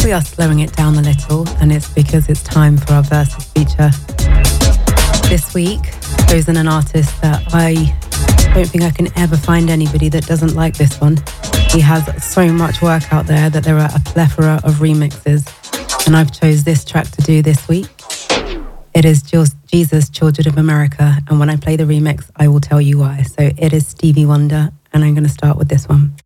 We are slowing it down a little, and it's because it's time for our Versus feature. This week, chosen an artist that I don't think I can ever find anybody that doesn't like this one. He has so much work out there that there are a plethora of remixes, and I've chose this track to do this week. It is Jesus, Children of America, and when I play the remix, I will tell you why. So it is Stevie Wonder, and I'm going to start with this one.